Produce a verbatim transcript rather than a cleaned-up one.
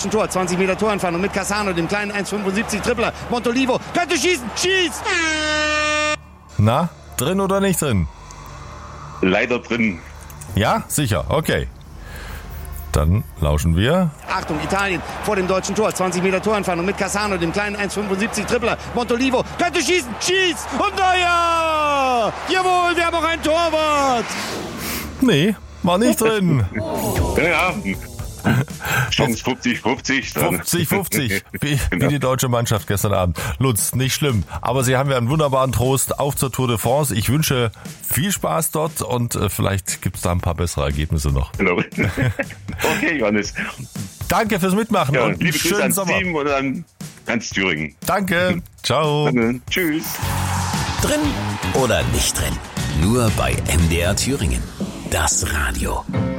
deutschen Tor. zwanzig Meter Torentfernung mit Cassano, dem kleinen eins Komma fünfundsiebzig Tripler. Montolivo könnte schießen. Schießt! Na, drin oder nicht drin? Leider drin. Ja, sicher, okay. Dann lauschen wir. Achtung, Italien vor dem deutschen Tor. zwanzig Meter Torentfernung mit Cassano, dem kleinen eins Komma fünfundsiebzig Tripler. Montolivo könnte schießen. Schießt! Und Neuer! Jawohl, wir haben auch einen Torwart! Nee, war nicht drin. Ja, Chance fünfzig fünfzig. fünfzig fünfzig, wie, wie die deutsche Mannschaft gestern Abend. Lutz, nicht schlimm. Aber Sie haben ja einen wunderbaren Trost auf zur Tour de France. Ich wünsche viel Spaß dort und äh, vielleicht gibt es da ein paar bessere Ergebnisse noch. Genau. Okay, Johannes. Danke fürs Mitmachen Ja, und liebe Grüße schönen ans Sommer. Team und an ganz Thüringen. Danke, ciao. Dann, tschüss. Drin oder nicht drin? Nur bei M D R Thüringen. Das Radio.